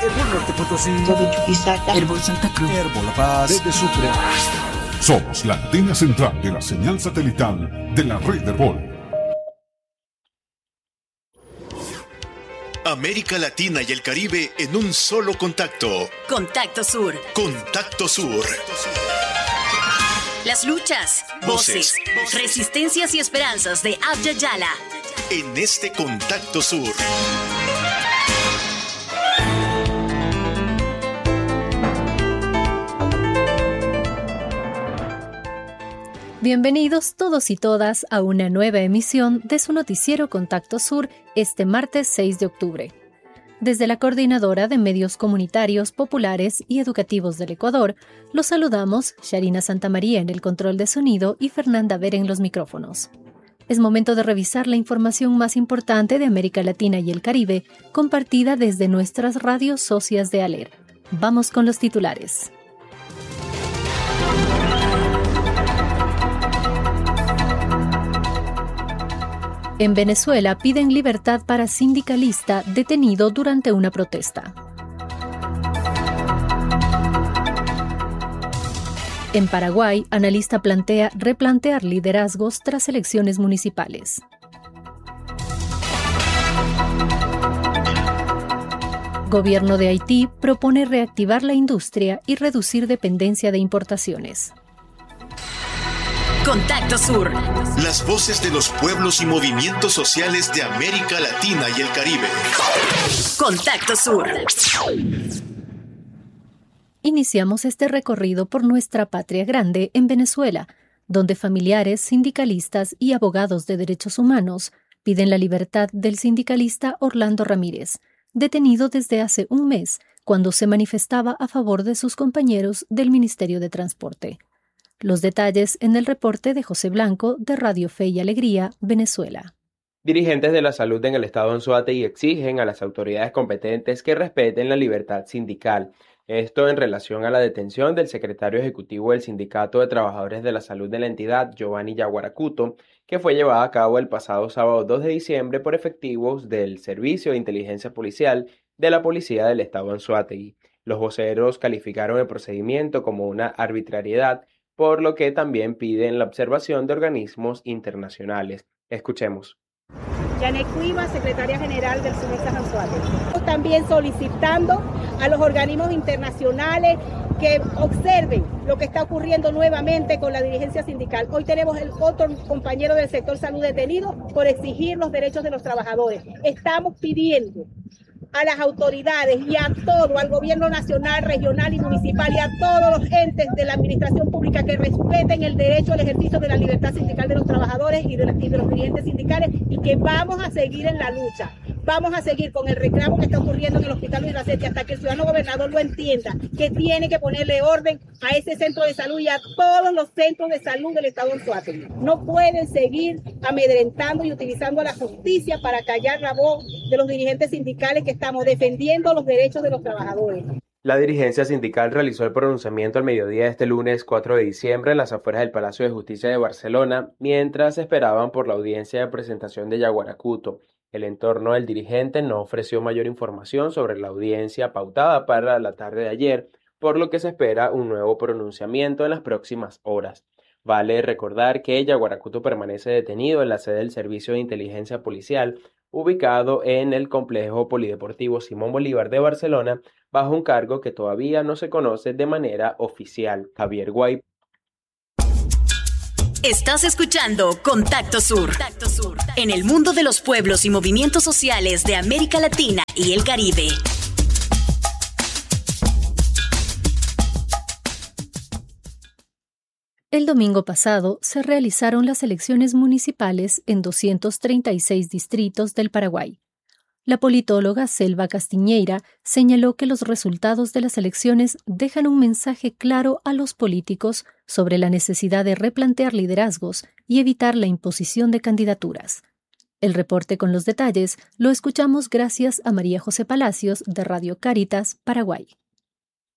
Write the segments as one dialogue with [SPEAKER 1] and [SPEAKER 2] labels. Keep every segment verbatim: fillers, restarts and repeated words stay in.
[SPEAKER 1] Herbol Norte Potosí,
[SPEAKER 2] todo Chuquisaca,
[SPEAKER 1] Herbol Santa Cruz, Herbol La Paz, desde Sucre.
[SPEAKER 3] Somos la antena central de la señal satelital de la red Herbol.
[SPEAKER 4] América Latina y el Caribe en un solo contacto.
[SPEAKER 5] Contacto Sur.
[SPEAKER 4] Contacto Sur.
[SPEAKER 5] Las luchas, voces, voces, resistencias y esperanzas de Abya Yala.
[SPEAKER 4] En este Contacto Sur.
[SPEAKER 6] Bienvenidos todos y todas a una nueva emisión de su noticiero Contacto Sur este martes seis de octubre. Desde la Coordinadora de Medios Comunitarios, Populares y Educativos del Ecuador, los saludamos Sharina Santamaría en el control de sonido y Fernanda Vera en los micrófonos. Es momento de revisar la información más importante de América Latina y el Caribe, compartida desde nuestras radios socias de ALER. Vamos con los titulares. En Venezuela piden libertad para sindicalista detenido durante una protesta. En Paraguay, analista plantea replantear liderazgos tras elecciones municipales. Gobierno de Haití propone reactivar la industria y reducir dependencia de importaciones.
[SPEAKER 5] Contacto Sur.
[SPEAKER 4] Las voces de los pueblos y movimientos sociales de América Latina y el Caribe.
[SPEAKER 5] Contacto Sur.
[SPEAKER 6] Iniciamos este recorrido por nuestra patria grande en Venezuela, donde familiares, sindicalistas y abogados de derechos humanos piden la libertad del sindicalista Orlando Ramírez, detenido desde hace un mes cuando se manifestaba a favor de sus compañeros del Ministerio de Transporte. Los detalles en el reporte de José Blanco de Radio Fe y Alegría, Venezuela.
[SPEAKER 7] Dirigentes de la salud en el estado Anzoátegui exigen a las autoridades competentes que respeten la libertad sindical. Esto en relación a la detención del secretario ejecutivo del Sindicato de Trabajadores de la Salud de la entidad, Giovanni Yaguaracuto, que fue llevada a cabo el pasado sábado dos de diciembre por efectivos del Servicio de Inteligencia Policial de la Policía del estado Anzoátegui. Los voceros calificaron el procedimiento como una arbitrariedad, por lo que también piden la observación de organismos internacionales. Escuchemos.
[SPEAKER 8] Yanet Cuiva, secretaria general del SUMESA Anzoátegui. También solicitando a los organismos internacionales que observen lo que está ocurriendo nuevamente con la dirigencia sindical. Hoy tenemos el otro compañero del sector salud detenido por exigir los derechos de los trabajadores. Estamos pidiendo a las autoridades y a todo, al gobierno nacional, regional y municipal y a todos los entes de la administración pública que respeten el derecho al ejercicio de la libertad sindical de los trabajadores y de, la, y de los dirigentes sindicales, y que vamos a seguir en la lucha. Vamos a seguir con el reclamo que está ocurriendo en el Hospital Luis Rassetti hasta que el ciudadano gobernador lo entienda, que tiene que ponerle orden a ese centro de salud y a todos los centros de salud del estado de Anzoátegui. No pueden seguir amedrentando y utilizando a la justicia para callar la voz de los dirigentes sindicales que estamos defendiendo los derechos de los trabajadores.
[SPEAKER 7] La dirigencia sindical realizó el pronunciamiento al mediodía de este lunes cuatro de diciembre en las afueras del Palacio de Justicia de Barcelona, mientras esperaban por la audiencia de presentación de Yaguaracuto. El entorno del dirigente no ofreció mayor información sobre la audiencia pautada para la tarde de ayer, por lo que se espera un nuevo pronunciamiento en las próximas horas. Vale recordar que Yaguaracuto permanece detenido en la sede del Servicio de Inteligencia Policial, ubicado en el complejo polideportivo Simón Bolívar de Barcelona, bajo un cargo que todavía no se conoce de manera oficial. Javier Guay.
[SPEAKER 5] Estás escuchando Contacto Sur. Contacto Sur, en el mundo de los pueblos y movimientos sociales de América Latina y el Caribe.
[SPEAKER 6] El domingo pasado se realizaron las elecciones municipales en doscientos treinta y seis distritos del Paraguay. La politóloga Selva Castiñeira señaló que los resultados de las elecciones dejan un mensaje claro a los políticos sobre la necesidad de replantear liderazgos y evitar la imposición de candidaturas. El reporte con los detalles lo escuchamos gracias a María José Palacios de Radio Cáritas, Paraguay.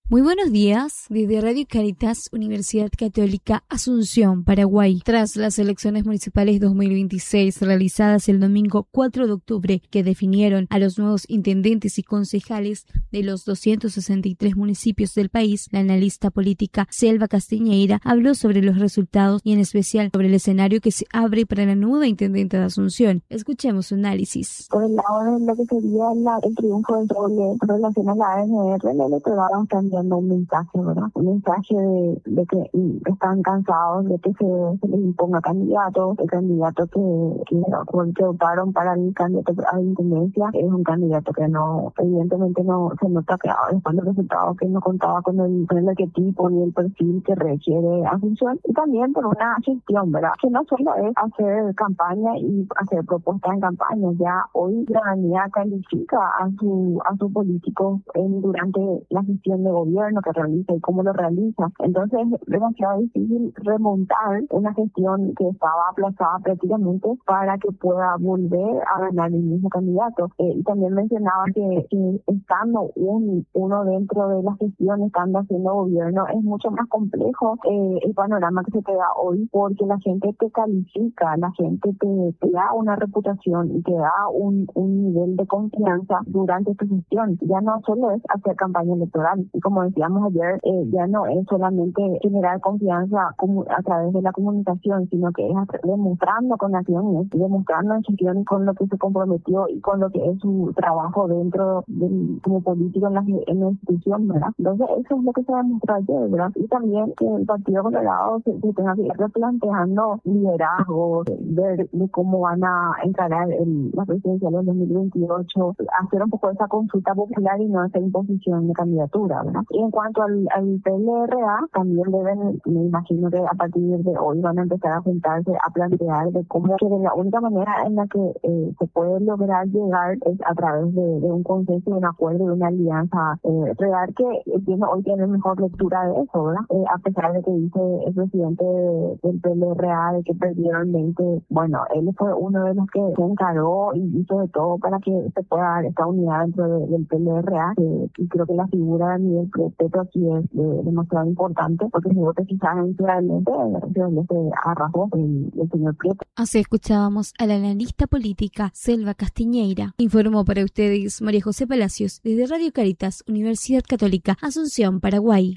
[SPEAKER 2] Muy buenos días, desde Radio Caritas, Universidad Católica Asunción, Paraguay. Tras las elecciones municipales dos mil veintiséis realizadas el domingo cuatro de octubre, que definieron a los nuevos intendentes y concejales de los doscientos sesenta y tres municipios del país, la analista política Selva Castiñeira habló sobre los resultados y en especial sobre el escenario que se abre para la nueva intendente de Asunción. Escuchemos su análisis.
[SPEAKER 9] Por el lado de lo que sería la, el triunfo del doble en relación a la A N R, el electorado también un mensaje, ¿verdad? Un mensaje de, de que están cansados de que se, se les imponga candidatos. El candidato que, que, que optaron para el candidato a la intendencia es un candidato que no, evidentemente no se nota que después de los resultados que no contaba con el, con el arquetipo ni el perfil que requiere Asunción, y también por una gestión, ¿verdad? Que no solo es hacer campaña y hacer propuestas en campaña, ya hoy la ciudadanía califica a su a sus políticos en, durante la gestión de gobierno que realiza y cómo lo realiza. Entonces es demasiado difícil remontar una gestión que estaba aplazada prácticamente para que pueda volver a ganar el mismo candidato. Eh, y también mencionaba que, que estando un, uno dentro de la gestión, estando haciendo gobierno, es mucho más complejo eh, el panorama que se te da hoy, porque la gente te califica, la gente te, te da una reputación y te da un, un nivel de confianza durante tu gestión. Ya no solo es hacer campaña electoral, y como decíamos ayer, eh, ya no es solamente generar confianza como a través de la comunicación, sino que es demostrando con acciones, demostrando en gestión con lo que se comprometió y con lo que es su trabajo dentro de, como político en la, en la institución, ¿verdad? Entonces eso es lo que se demostró ayer, ¿verdad? Y también que el Partido Colorado se, se tenga que ir replanteando liderazgo, ver de cómo van a encarar el, la presidencial del dos mil veintiocho, hacer un poco esa consulta popular y no esa imposición de candidatura, ¿verdad? Y en cuanto al, al P L R A, también deben, me imagino que a partir de hoy van a empezar a juntarse a plantear de cómo que de la única manera en la que eh, se puede lograr llegar es a través de, de un consenso, de un acuerdo, de una alianza eh, real, que entiendo hoy tiene mejor lectura de eso, ¿verdad? Eh, a pesar de que dice el presidente de, del P L R A de que perdieron veinte, bueno, él fue uno de los que se encargó y hizo de todo para que se pueda dar esta unidad dentro de, del P L R A, eh, y creo que la figura de Miguel Petro aquí es de, demasiado importante, porque si vos te fijas realmente, realmente arrasó el, el señor Prieto.
[SPEAKER 2] Así escuchábamos a la analista política Selva Castiñeira. Informó para ustedes María José Palacios desde Radio Caritas, Universidad Católica Asunción, Paraguay.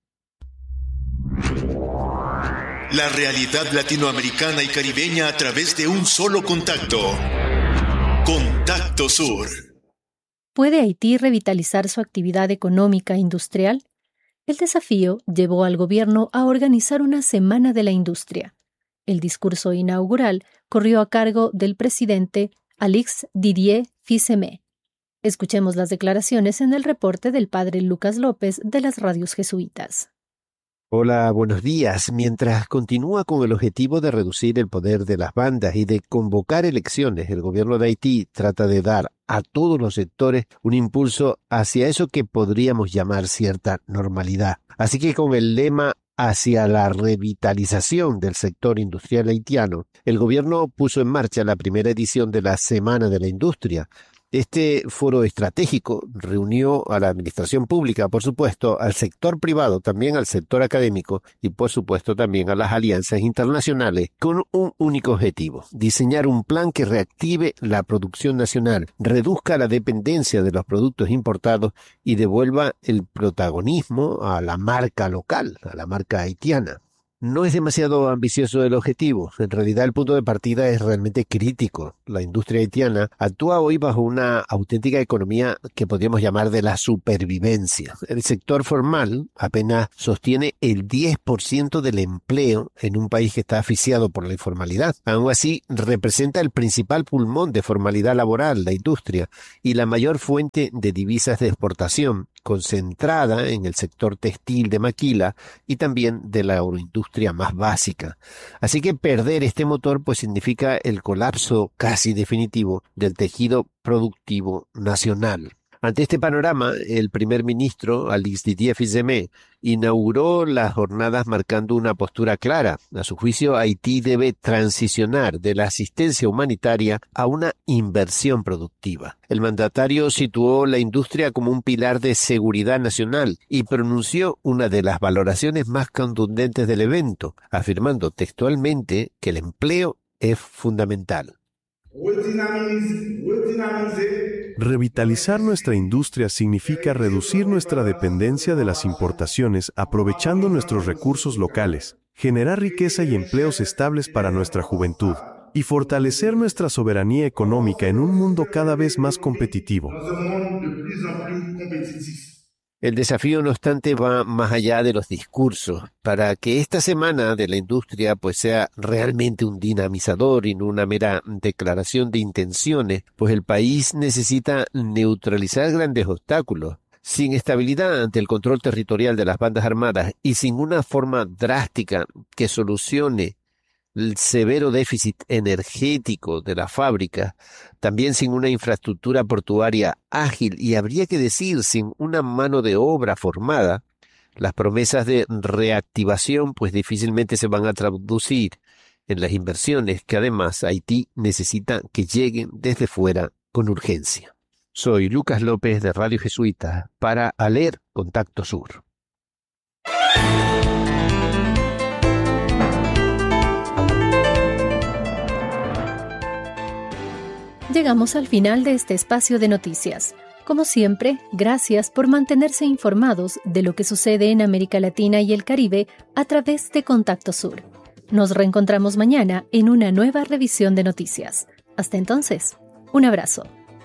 [SPEAKER 4] La realidad latinoamericana y caribeña a través de un solo contacto. Contacto Sur.
[SPEAKER 6] ¿Puede Haití revitalizar su actividad económica e industrial? El desafío llevó al gobierno a organizar una Semana de la Industria. El discurso inaugural corrió a cargo del presidente Alix Didier Fils-Aimé. Escuchemos las declaraciones en el reporte del padre Lucas López de las radios jesuitas.
[SPEAKER 10] Hola, buenos días. Mientras continúa con el objetivo de reducir el poder de las bandas y de convocar elecciones, el gobierno de Haití trata de dar a todos los sectores un impulso hacia eso que podríamos llamar cierta normalidad. Así que con el lema hacia la revitalización del sector industrial haitiano, el gobierno puso en marcha la primera edición de la Semana de la Industria. Este foro estratégico reunió a la administración pública, por supuesto, al sector privado, también al sector académico y, por supuesto, también a las alianzas internacionales con un único objetivo: diseñar un plan que reactive la producción nacional, reduzca la dependencia de los productos importados y devuelva el protagonismo a la marca local, a la marca haitiana. No es demasiado ambicioso el objetivo. En realidad el punto de partida es realmente crítico. La industria haitiana actúa hoy bajo una auténtica economía que podríamos llamar de la supervivencia. El sector formal apenas sostiene el diez por ciento del empleo en un país que está asfixiado por la informalidad. Aún así, representa el principal pulmón de formalidad laboral, la industria, y la mayor fuente de divisas de exportación, concentrada en el sector textil de maquila y también de la agroindustria más básica. Así que perder este motor pues significa el colapso casi definitivo del tejido productivo nacional. Ante este panorama, el primer ministro, Alix Didier-Fils-Aimé, inauguró las jornadas marcando una postura clara. A su juicio, Haití debe transicionar de la asistencia humanitaria a una inversión productiva. El mandatario situó la industria como un pilar de seguridad nacional y pronunció una de las valoraciones más contundentes del evento, afirmando textualmente que el empleo es fundamental.
[SPEAKER 11] Revitalizar nuestra industria significa reducir nuestra dependencia de las importaciones aprovechando nuestros recursos locales, generar riqueza y empleos estables para nuestra juventud, y fortalecer nuestra soberanía económica en un mundo cada vez más competitivo.
[SPEAKER 10] El desafío, no obstante, va más allá de los discursos. Para que esta semana de la industria pues sea realmente un dinamizador y no una mera declaración de intenciones, pues el país necesita neutralizar grandes obstáculos. Sin estabilidad ante el control territorial de las bandas armadas y sin una forma drástica que solucione el severo déficit energético de la fábrica, también sin una infraestructura portuaria ágil y, habría que decir, sin una mano de obra formada, las promesas de reactivación pues difícilmente se van a traducir en las inversiones que además Haití necesita que lleguen desde fuera con urgencia. Soy Lucas López de Radio Jesuita para ALER Contacto Sur.
[SPEAKER 6] Llegamos al final de este espacio de noticias. Como siempre, gracias por mantenerse informados de lo que sucede en América Latina y el Caribe a través de Contacto Sur. Nos reencontramos mañana en una nueva revisión de noticias. Hasta entonces, un abrazo.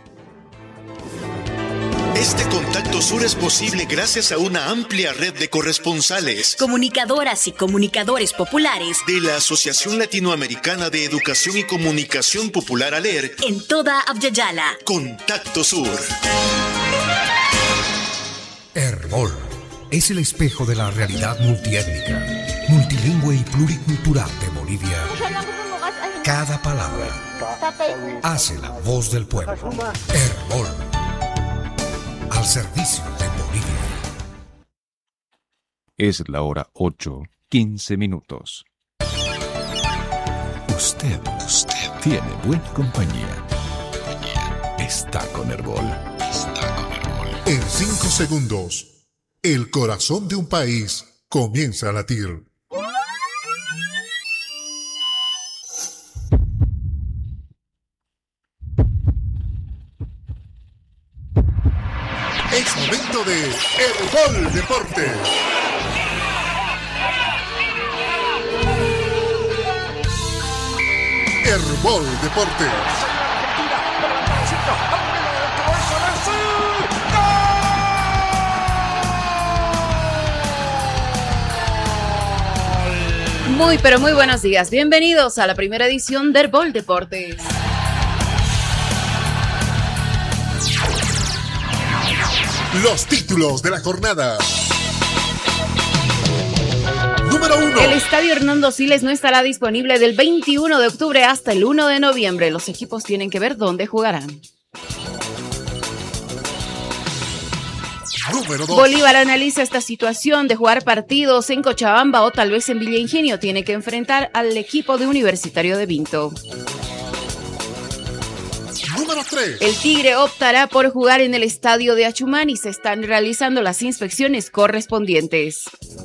[SPEAKER 4] Este Contacto Sur es posible gracias a una amplia red de corresponsales,
[SPEAKER 5] comunicadoras y comunicadores populares
[SPEAKER 4] de la Asociación Latinoamericana de Educación y Comunicación Popular ALER
[SPEAKER 5] en toda Abya-Yala.
[SPEAKER 4] Contacto Sur.
[SPEAKER 1] Herbol es el espejo de la realidad multiétnica, multilingüe y pluricultural de Bolivia. Cada palabra hace la voz del pueblo. Herbol, al servicio de Bolivia.
[SPEAKER 12] Es la hora ocho, quince minutos.
[SPEAKER 1] Usted, usted tiene buena compañía. Está con Herbol. Está con Herbol.
[SPEAKER 13] En cinco segundos, el corazón de un país comienza a latir. Es momento de Herbol Deportes. Herbol Deportes.
[SPEAKER 14] Muy, pero muy buenos días. Bienvenidos a la primera edición de Herbol Deportes.
[SPEAKER 13] Los títulos de la jornada. Número uno.
[SPEAKER 14] El estadio Hernando Siles no estará disponible del veintiuno de octubre hasta el uno de noviembre. Los equipos tienen que ver dónde jugarán.
[SPEAKER 13] Número dos.
[SPEAKER 14] Bolívar analiza esta situación de jugar partidos en Cochabamba o tal vez en Villa Ingenio. Tiene que enfrentar al equipo de Universitario de Vinto.
[SPEAKER 13] Número tres.
[SPEAKER 14] El Tigre optará por jugar en el estadio de Achumán y se están realizando las inspecciones correspondientes.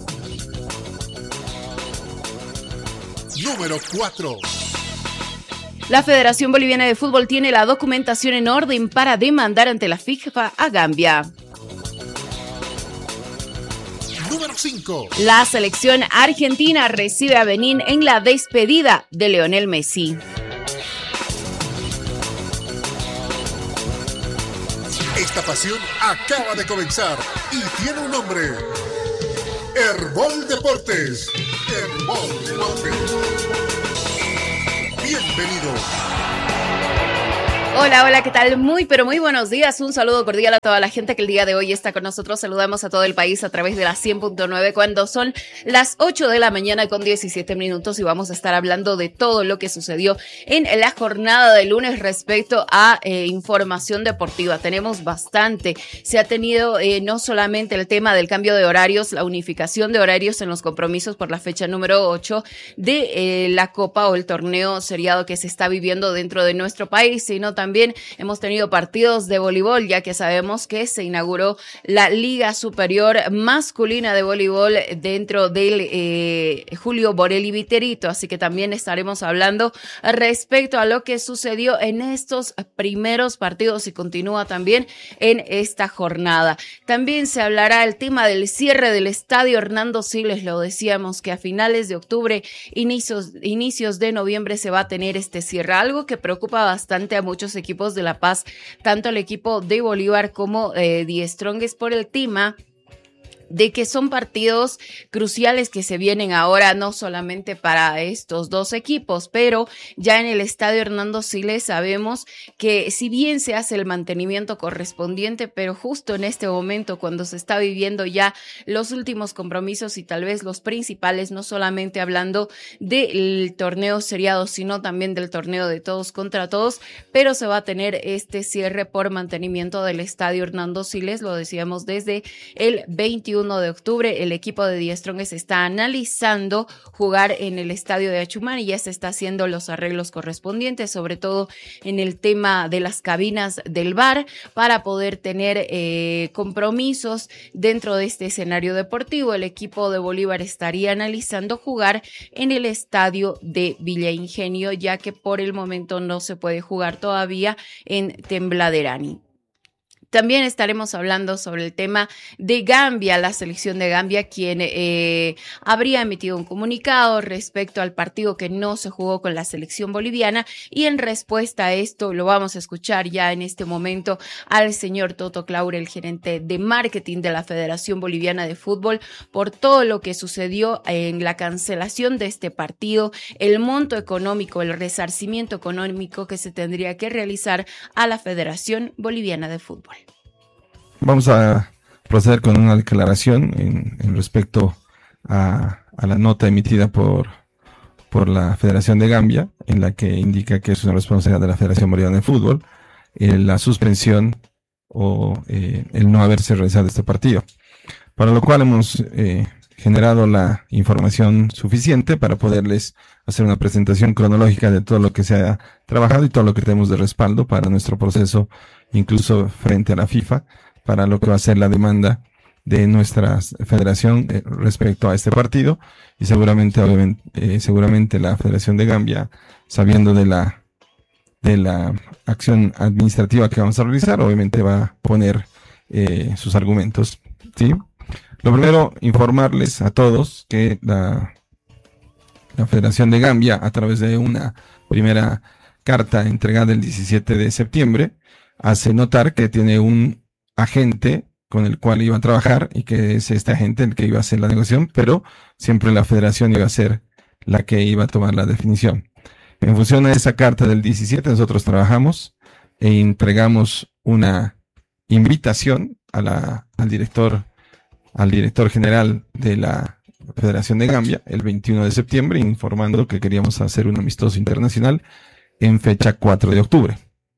[SPEAKER 13] Número cuatro.
[SPEAKER 14] La Federación Boliviana de Fútbol tiene la documentación en orden para demandar ante la FIFA a Gambia.
[SPEAKER 13] Número cinco.
[SPEAKER 14] La selección argentina recibe a Benín en la despedida de Lionel Messi.
[SPEAKER 13] Esta pasión acaba de comenzar y tiene un nombre. Herbol Deportes. Herbol Deportes. Bienvenido.
[SPEAKER 14] Hola, hola, ¿qué tal? Muy, pero muy buenos días. Un saludo cordial a toda la gente que el día de hoy está con nosotros. Saludamos a todo el país a través de la cien punto nueve cuando son las ocho de la mañana con diecisiete minutos y vamos a estar hablando de todo lo que sucedió en la jornada de lunes respecto a eh, información deportiva. Tenemos bastante. Se ha tenido eh, no solamente el tema del cambio de horarios, la unificación de horarios en los compromisos por la fecha número ocho de eh, la Copa o el torneo seriado que se está viviendo dentro de nuestro país, sino también También hemos tenido partidos de voleibol, ya que sabemos que se inauguró la Liga Superior Masculina de Voleibol dentro del eh, Julio Borelli Viterito, así que también estaremos hablando respecto a lo que sucedió en estos primeros partidos y continúa también en esta jornada. También se hablará el tema del cierre del estadio Hernando Siles, lo decíamos que a finales de octubre, inicios, inicios de noviembre se va a tener este cierre, algo que preocupa bastante a muchos equipos de La Paz, tanto el equipo de Bolívar como eh, The Strongest, por el tema de que son partidos cruciales que se vienen ahora no solamente para estos dos equipos, pero ya en el estadio Hernando Siles sabemos que si bien se hace el mantenimiento correspondiente, pero justo en este momento cuando se está viviendo ya los últimos compromisos y tal vez los principales, no solamente hablando del torneo seriado, sino también del torneo de todos contra todos, pero se va a tener este cierre por mantenimiento del estadio Hernando Siles, lo decíamos desde el veintiuno de octubre. El equipo de The Strongest está analizando jugar en el estadio de Achumán y ya se está haciendo los arreglos correspondientes, sobre todo en el tema de las cabinas del V A R para poder tener eh, compromisos dentro de este escenario deportivo. El equipo de Bolívar estaría analizando jugar en el estadio de Villa Ingenio, ya que por el momento no se puede jugar todavía en Tembladerani. También estaremos hablando sobre el tema de Gambia, la selección de Gambia, quien eh, habría emitido un comunicado respecto al partido que no se jugó con la selección boliviana, y en respuesta a esto lo vamos a escuchar ya en este momento al señor Toto Claure, el gerente de marketing de la Federación Boliviana de Fútbol, por todo lo que sucedió en la cancelación de este partido, el monto económico, el resarcimiento económico que se tendría que realizar a la Federación Boliviana de Fútbol.
[SPEAKER 15] Vamos a proceder con una declaración en, en respecto a, a la nota emitida por, por la Federación de Gambia, en la que indica que es una responsabilidad de la Federación Boliviana de Fútbol eh, la suspensión o eh, el no haberse realizado este partido. Para lo cual hemos eh, generado la información suficiente para poderles hacer una presentación cronológica de todo lo que se ha trabajado y todo lo que tenemos de respaldo para nuestro proceso, incluso frente a la FIFA, para lo que va a ser la demanda de nuestra federación eh, respecto a este partido, y seguramente, obviamente, eh, seguramente la Federación de Gambia, sabiendo de la de la acción administrativa que vamos a realizar, obviamente va a poner eh, sus argumentos, ¿sí? Lo primero, informarles a todos que la, la Federación de Gambia, a través de una primera carta entregada el diecisiete de septiembre, hace notar que tiene un agente con el cual iba a trabajar y que es este agente el que iba a hacer la negociación, pero siempre la federación iba a ser la que iba a tomar la definición. En función a esa carta del diecisiete, nosotros trabajamos e entregamos una invitación a la, al director, al director general de la Federación de Gambia el veintiuno de septiembre, informando que queríamos hacer un amistoso internacional en fecha cuatro de octubre.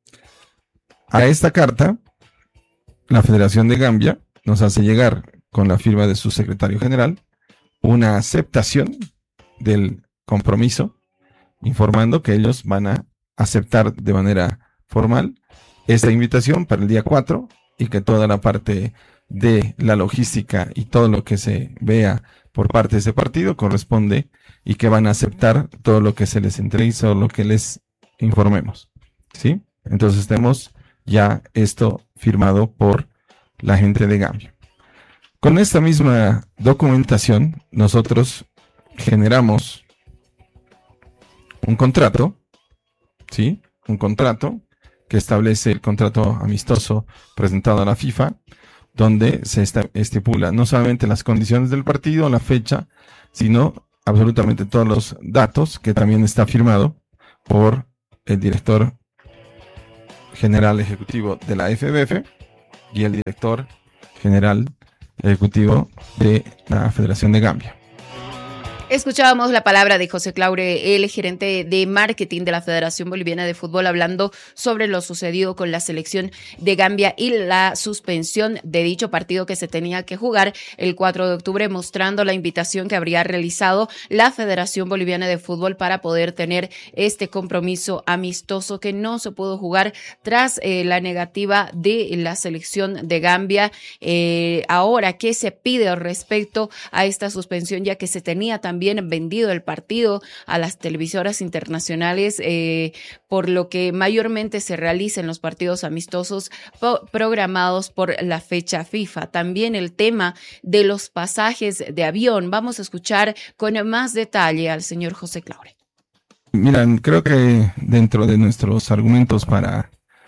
[SPEAKER 15] A esta carta, la Federación de Gambia nos hace llegar, con la firma de su secretario general, una aceptación del compromiso, informando que ellos van a aceptar de manera formal esta invitación para el día cuatro y que toda la parte de la logística y todo lo que se vea por parte de ese partido corresponde, y que van a aceptar todo lo que se les entregue o lo que les informemos, ¿sí? Entonces tenemos ya esto firmado por la gente de Gambia. Con esta misma documentación, nosotros generamos un contrato, ¿sí? Un contrato que establece el contrato amistoso presentado a la FIFA, donde se estipula no solamente las condiciones del partido, la fecha, sino absolutamente todos los datos, que también está firmado por el director general ejecutivo de la F B F y el director general ejecutivo de la Federación de Gambia.
[SPEAKER 14] Escuchábamos la palabra de José Claure, el gerente de marketing de la Federación Boliviana de Fútbol, hablando sobre lo sucedido con la selección de Gambia y la suspensión de dicho partido que se tenía que jugar el cuatro de octubre, mostrando la invitación que habría realizado la Federación Boliviana de Fútbol para poder tener este compromiso amistoso que no se pudo jugar tras eh, la negativa de la selección de Gambia. Eh, ahora, ¿qué se pide respecto a esta suspensión, ya que se tenía también vendido el partido a las televisoras internacionales, eh, por lo que mayormente se realizan los partidos amistosos po- programados por la fecha FIFA? También el tema de los pasajes de avión. Vamos a escuchar con más detalle al señor José Claure.
[SPEAKER 15] Mira, creo que dentro de nuestros argumentos para,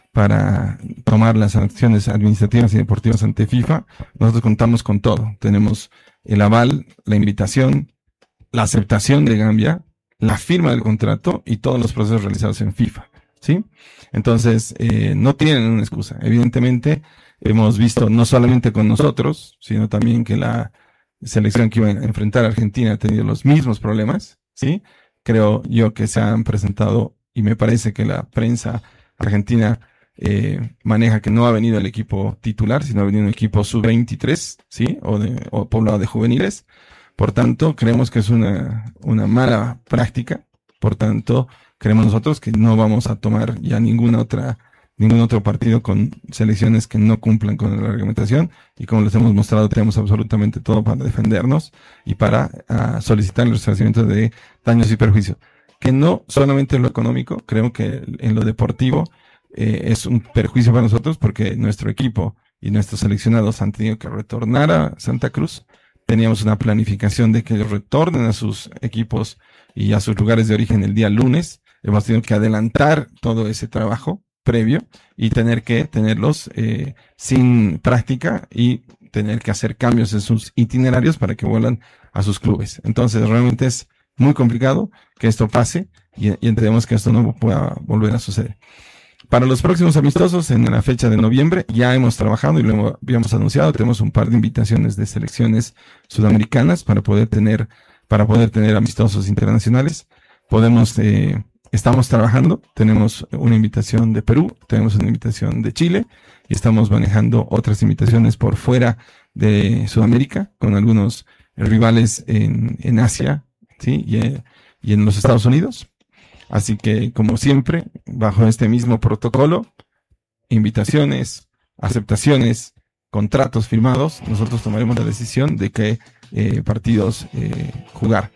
[SPEAKER 15] para tomar las acciones administrativas y deportivas ante FIFA, nosotros contamos con todo. Tenemos el aval, la invitación, la aceptación de Gambia, la firma del contrato y todos los procesos realizados en FIFA, ¿sí? Entonces, eh, no tienen una excusa. Evidentemente, hemos visto no solamente con nosotros, sino también que la selección que iba a enfrentar a Argentina ha tenido los mismos problemas, ¿sí? Creo yo que se han presentado, y me parece que la prensa argentina eh, maneja que no ha venido el equipo titular, sino ha venido un equipo sub veintitrés, ¿sí? O, de, o poblado de juveniles. Por tanto, creemos que es una, una mala práctica. Por tanto, creemos nosotros que no vamos a tomar ya ninguna otra, ningún otro partido con selecciones que no cumplan con la reglamentación. Y como les hemos mostrado, tenemos absolutamente todo para defendernos y para uh, solicitar el resarcimiento de daños y perjuicios. Que no solamente en lo económico, creo que en lo deportivo eh, es un perjuicio para nosotros, porque nuestro equipo y nuestros seleccionados han tenido que retornar a Santa Cruz. Teníamos una planificación de que ellos retornen a sus equipos y a sus lugares de origen el día lunes. Hemos tenido que adelantar todo ese trabajo previo y tener que tenerlos eh, sin práctica y tener que hacer cambios en sus itinerarios para que vuelvan a sus clubes. Entonces, realmente es muy complicado que esto pase y, y entendemos que esto no pueda volver a suceder. Para los próximos amistosos, en la fecha de noviembre, ya hemos trabajado y lo habíamos anunciado. Tenemos un par de invitaciones de selecciones sudamericanas para poder tener, para poder tener amistosos internacionales. Podemos, eh, estamos trabajando. Tenemos una invitación de Perú, tenemos una invitación de Chile y estamos manejando otras invitaciones por fuera de Sudamérica con algunos rivales en, en Asia, ¿sí? y, y en los Estados Unidos. Así que, como siempre, bajo este mismo protocolo, invitaciones, aceptaciones, contratos firmados, nosotros tomaremos la decisión de qué eh, partidos eh, jugar.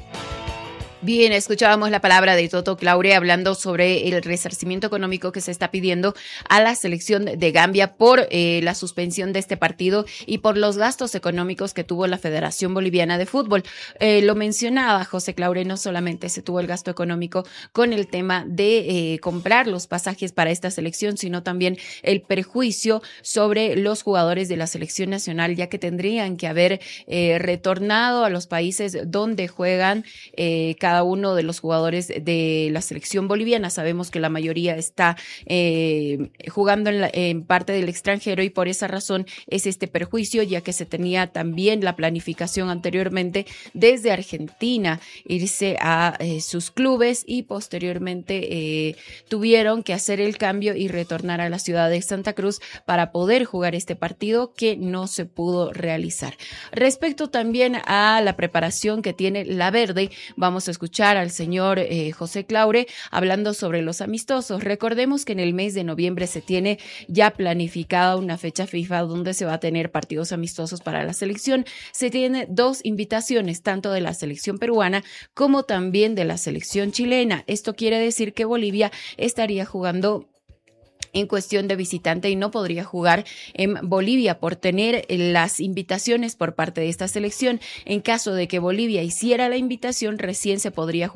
[SPEAKER 14] Bien, escuchábamos la palabra de Toto Claure hablando sobre el resarcimiento económico que se está pidiendo a la selección de Gambia por eh, la suspensión de este partido y por los gastos económicos que tuvo la Federación Boliviana de Fútbol. Eh, lo mencionaba José Claure, no solamente se tuvo el gasto económico con el tema de eh, comprar los pasajes para esta selección, sino también el perjuicio sobre los jugadores de la selección nacional, ya que tendrían que haber eh, retornado a los países donde juegan eh, cada cada uno de los jugadores de la selección boliviana. Sabemos que la mayoría está eh, jugando en, la, en parte del extranjero y por esa razón es este perjuicio, ya que se tenía también la planificación anteriormente desde Argentina irse a eh, sus clubes y posteriormente eh, tuvieron que hacer el cambio y retornar a la ciudad de Santa Cruz para poder jugar este partido que no se pudo realizar. Respecto también a la preparación que tiene la Verde, vamos a escuchar al señor eh, José Claure hablando sobre los amistosos. Recordemos que en el mes de noviembre se tiene ya planificada una fecha FIFA donde se va a tener partidos amistosos para la selección. Se tiene dos invitaciones, tanto de la selección peruana como también de la selección chilena. Esto quiere decir que Bolivia estaría jugando en cuestión de visitante y no podría jugar en Bolivia por tener las invitaciones por parte de esta selección. En caso de que Bolivia hiciera la invitación, recién se podría jugar